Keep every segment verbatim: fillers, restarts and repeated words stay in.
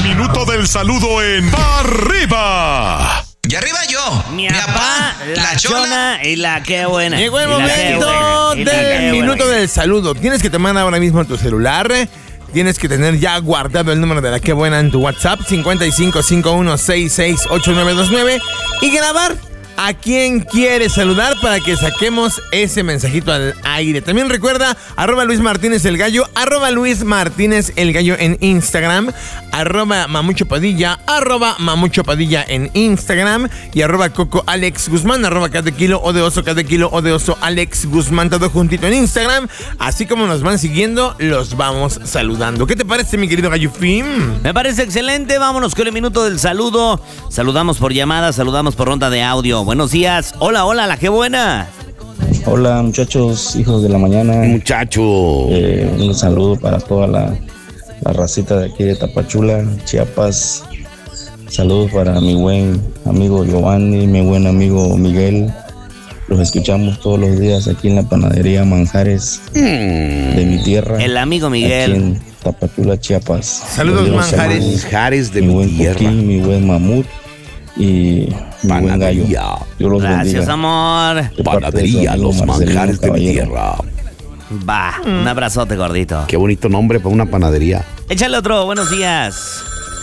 minuto del saludo en Arriba. Y arriba yo, Mi papá, la chona y la que buena. Llegó el Y la que momento buena, y la que del buena. minuto del saludo. Tienes que tomar ahora mismo tu celular. Tienes que tener ya guardado el número de la que buena en tu WhatsApp, cincuenta y cinco cincuenta y uno sesenta y seis ochenta y nueve veintinueve, y grabar a quien quieres saludar para que saquemos ese mensajito al aire. También recuerda, arroba Luis Martínez el Gallo, arroba Luis Martínez el Gallo en Instagram, arroba Mamucho Padilla, arroba Mamucho Padilla en Instagram, y arroba Coco Alex Guzmán, arroba cada kilo o de oso, cada kilo o de oso Alex Guzmán, todo juntito en Instagram. Así como nos van siguiendo, los vamos saludando. ¿Qué te parece, mi querido Gallo Film? Me parece excelente. Vámonos con el minuto del saludo. Saludamos por llamada, saludamos por ronda de audio. Buenos días. Hola, hola, la que buena. Hola muchachos, hijos de la mañana. Muchacho. Eh, un saludo para toda la, la racita de aquí de Tapachula, Chiapas. Saludos para mi buen amigo Giovanni, mi buen amigo Miguel. Los escuchamos todos los días aquí en la panadería Manjares Mm. de mi tierra. El amigo Aquí Miguel. en Tapachula, Chiapas. Saludos, Los Manjares. saludos. Manjares de mi mi buen tierra. Coquín, mi buen Mamut y mi buen Gallo. Panadería. Dios los Gracias, bendiga. amor. De parte de su Panadería, amigo los Marcelino manjares de mi Caballero. tierra. Va, un abrazote gordito. Qué bonito nombre para una panadería. Échale otro, buenos días.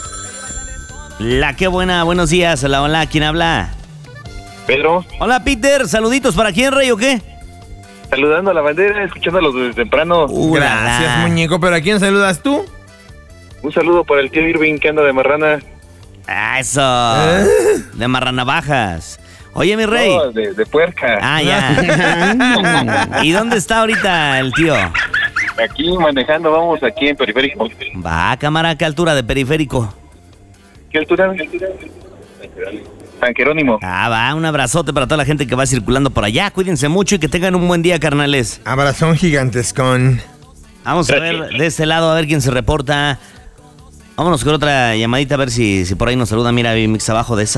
La que buena, buenos días. Hola, hola, ¿quién habla? Pedro, Hola, Peter. ¿Saluditos para quién, rey, o qué? saludando a la bandera, escuchándolos desde temprano. Uh, la, Gracias, la. muñeco. ¿Pero a quién saludas tú? Un saludo para el tío Irving que anda de marrana. Ah, eso. De marranavajas. Oye, mi rey. No, de, de puerca. Ah, ya. ¿Y dónde está ahorita el tío? Aquí manejando, vamos aquí en periférico. Va, cámara, ¿a qué altura de periférico? ¿Qué altura? San Jerónimo. Ah, va, un abrazote para toda la gente que va circulando por allá. Cuídense mucho y que tengan un buen día, carnales. Abrazón gigantes con... Vamos a ver de este lado, a ver quién se reporta. Vámonos con otra llamadita, a ver si, si por ahí nos saluda. Mira, mi mix abajo de esa.